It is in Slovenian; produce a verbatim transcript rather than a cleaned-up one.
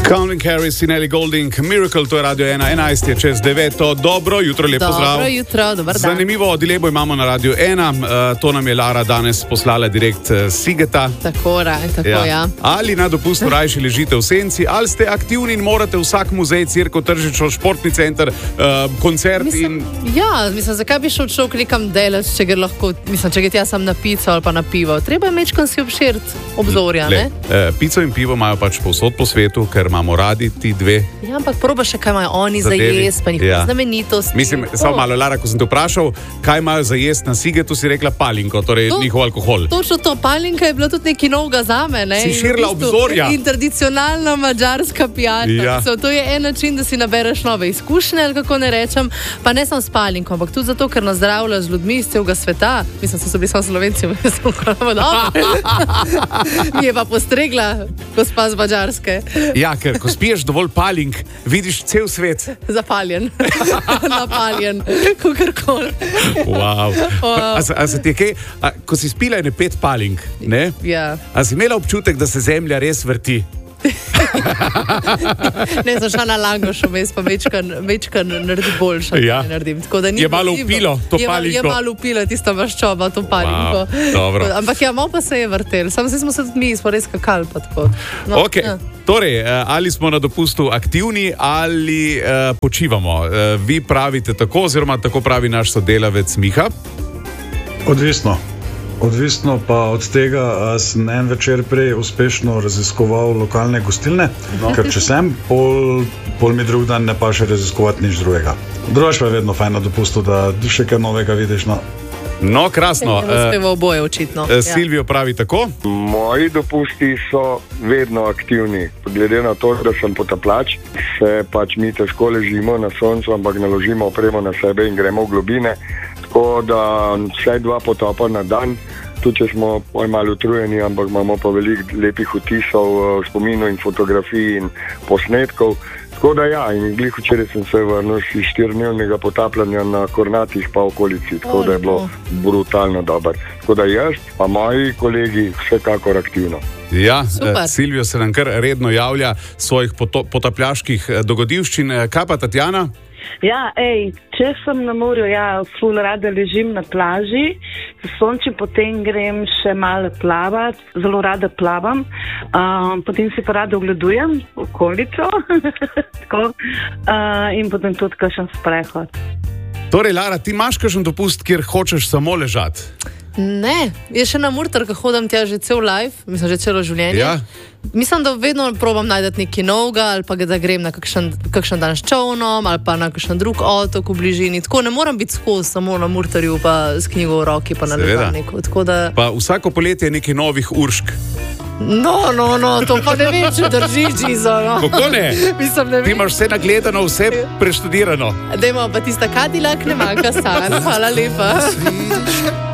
Calvin Harris in Ellie Goulding, Miracle, to je Radio ena, enajst je čez deveto. Dobro jutro, lepo zdrav. Dobro jutro, dober dan. Zanimivo dilemo imamo na Radio ena, uh, to nam je Lara danes poslala direkt uh, Sigeta. Tako, tako ja. ja. Ali na dopustu rajši ležite v senci, ali ste aktivni in morate vsak muzej, cirko, tržišče, športni center, uh, koncert mislim, in... Ja, mislim, zakaj bi šel človek nekam delati, če gre lahko, mislim, če gre tja sam na pico ali pa na pivo. Treba je mečkam si obširt obzorja, Le, ne? Uh, pico in pivo imajo pač povsod po svetu, ker imamo radi ti dve. Ja, ampak proba še, kaj imajo oni za jesti, pa njihove ja. znamenitosti. Mislim, oh. samo malo, Lara, ko sem te vprašal, kaj imajo za jesti na Sigetu, si rekla palinko, torej to, njihov alkohol. Točno to, palinka je bila tudi nekaj novega zame, ne? Si širila obzorja. In tradicionalna mađarska pijača. Ja. So, to je en način, da si nabereš nove izkušnje, ali kako ne rečem, pa ne samo s palinko, ampak tudi zato, ker nazdravljaš z ljudmi iz celega sveta. Mislim, so bili samo Slovenci, jaz sem kolamo dobro. Mi je pa postregla gospa z Mađarske. Ja, ker ko spiješ dovolj palink, vidiš cel svet. Zapaljen. Napaljen. Kukorkoli. Wow. Wow. A, a se ti je kaj, a, ko si spila ene pet palink, ne? Ja. A si imela občutek, da se zemlja res vrti? Ne, sem šla na Langošu, mes pa večkrat naredi boljša. Ja. Je malo upilo to je, palinko. Je malo upilo tista maščoba, to palinko. Wow, ampak ja, malo pa se je vrtel. Samo se smo se tudi mi, smo res kakali pa tako. No, ok, ja. Torej, ali smo na dopustu aktivni ali uh, počivamo? Uh, vi pravite tako, oziroma tako pravi naš sodelavec Miha? Odvisno. Odvisno pa od tega, sem en večer prej uspešno raziskoval lokalne gostilne, no. Ker če sem, pol, pol mi drug dan ne pa še raziskovati nič drugega. Drugač pa je vedno fajn na dopustu, da še kaj novega vidiš. No, no krasno. Uspeva oboje očitno. Uh, Silvijo pravi tako? Moji dopusti so vedno aktivni. Glede na to, da sem potapljač, se pač mi težko ležimo na soncu, ampak naložimo opremo na sebe in gremo v globine. Tako da vsaj dva potopa na dan, tudi če smo malo utrujeni, ampak imamo pa veliko lepih vtisov, spominov in fotografij in posnetkov. Tako da ja, in glih včeraj sem se vrnil iz štiridnevnega potapljanja na Kornatih pa okolici, tako da je bilo brutalno dobro. Tako da jaz, pa moji kolegi, vsekakor aktivno. Ja, Silvijo se nam kar redno javlja svojih potapljaških dogodivščin. Kaj pa Tatjana? Ja, ej, če sem na morju, ja, ful rada ležim na plaži, sonči, potem grem še malo plavati, zelo rada plavam, um, potem si pa rada ogledujem okolico, tako, uh, in potem tudi kakšen sprehod. Torej, Lara, ti imaš kakšen dopust, kjer hočeš samo ležati? Ne, je še na Murter, ko hodam tja že cel life, mislim, že celo življenje. Ja. Mislim, da vedno probam najti nekaj novega, ali pa da grem na kakšen, kakšen dan s čovnom, ali pa na kakšen drug otok v bližini. Tako ne moram biti skozi samo na Murterju, pa s knjigo v roki, pa na ležalniku. Da... Pa vsako poletje je nekaj novih uršk. No, no, no, to pa ne vem, če drži, Džizo. No. Kako ne? Mislim, ne vem. Ti imaš vse nagledano, vse preštudirano. Dajmo, pa tista Cadillac ne manjka stran. Hvala lepa.